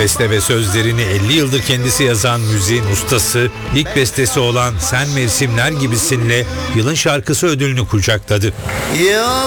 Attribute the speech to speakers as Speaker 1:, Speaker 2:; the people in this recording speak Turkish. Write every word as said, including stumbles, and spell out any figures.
Speaker 1: beste ve sözlerini elli yıldır kendisi yazan müziğin ustası, ilk bestesi olan Sen Mevsimler Gibisin'le yılın şarkısı ödülünü kucakladı.